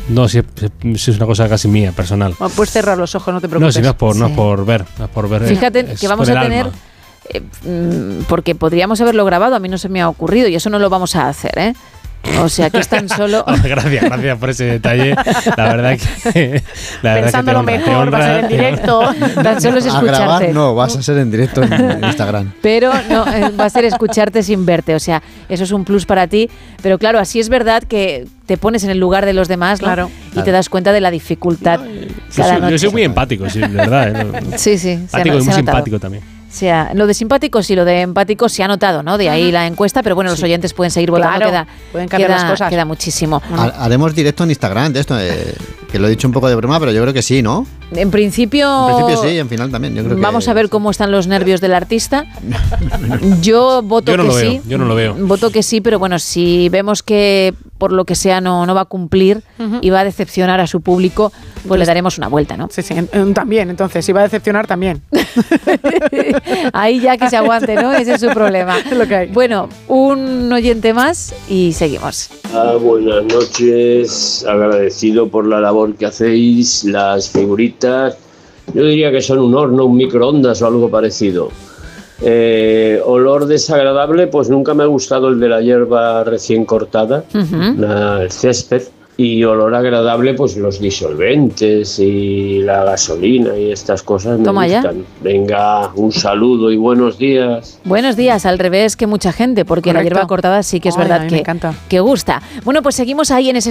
No, si es una cosa casi mía, personal. Bueno, puedes cerrar los ojos, no te preocupes. No, si no es por ver. Fíjate que vamos a tener... porque podríamos haberlo grabado, a mí no se me ha ocurrido y eso no lo vamos a hacer, ¿eh? O sea, que es tan solo... Gracias por ese detalle. La verdad que... Pensándolo mejor, va a ser en directo. Tan solo es escucharte. A grabar no, vas a ser en directo en Instagram. Pero no, va a ser escucharte sin verte. O sea, eso es un plus para ti. Pero claro, así es verdad que te pones en el lugar de los demás, ¿no? Claro. Y te das cuenta de la dificultad cada noche. Yo soy muy empático, sí, de verdad. Sí. Empático y muy simpático también. O sea, lo de simpáticos y lo de empáticos se ha notado, ¿no? De ahí la encuesta, pero bueno, los oyentes pueden seguir votando, Claro, pueden cambiar las cosas. Queda muchísimo. Haremos directo en Instagram de esto, que lo he dicho un poco de broma, pero yo creo que sí, ¿no? En principio sí, en final también. Yo creo vamos a ver cómo están los nervios del artista. Yo voto que sí. Yo no lo veo. Voto que sí, pero bueno, si vemos que por lo que sea no va a cumplir y va a decepcionar a su público, pues le daremos una vuelta, ¿no? Sí, también, entonces, si va a decepcionar, también. Ahí ya que se aguante, ¿no? Ese es su problema. Es lo que hay. Bueno, un oyente más y seguimos. Buenas noches, agradecido por la labor que hacéis, las figuritas. Yo diría que son un horno, un microondas o algo parecido. Olor desagradable, pues nunca me ha gustado el de la hierba recién cortada, el césped. Y olor agradable, pues los disolventes y la gasolina y estas cosas me gustan. Ya. Venga, un saludo y buenos días. Buenos días, al revés que mucha gente, porque la hierba cortada sí que es verdad que gusta. Bueno, pues seguimos ahí en ese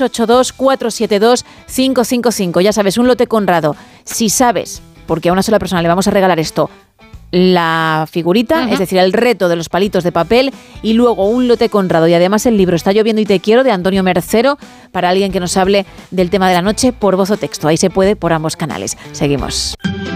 682-472-555. Ya sabes, un lote Conrado. Si sabes, porque a una sola persona le vamos a regalar esto, la figurita, es decir, el reto de los palitos de papel, y luego un lote Conrado y además el libro Está lloviendo y te quiero, de Antonio Mercero, para alguien que nos hable del tema de la noche por voz o texto. Ahí se puede por ambos canales. Seguimos.